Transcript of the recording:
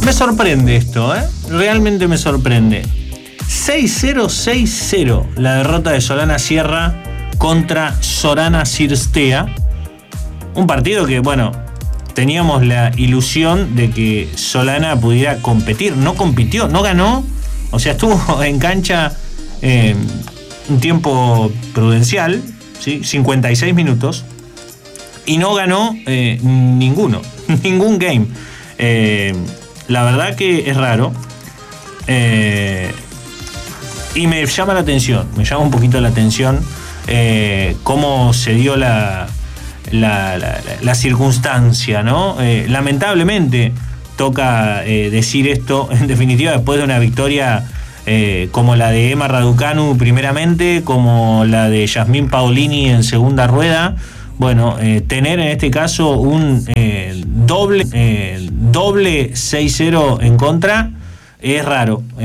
Me sorprende esto, realmente me sorprende. 6-0, 6-0 la derrota de Solana Sierra contra Sorana Cirstea. Un partido que, bueno, teníamos la ilusión de que Solana pudiera competir. No compitió, no ganó. O sea, estuvo en cancha un tiempo prudencial, ¿sí? 56 minutos. Y no ganó ninguno, ningún game. La verdad que es raro. Y me llama la atención, me llama un poquito la atención cómo se dio la circunstancia, ¿no? Lamentablemente toca decir esto, en definitiva, después de una victoria como la de Emma Raducanu primeramente, como la de Yasmín Paolini en segunda rueda. Bueno, tener en este caso un doble 6-0 en contra es raro.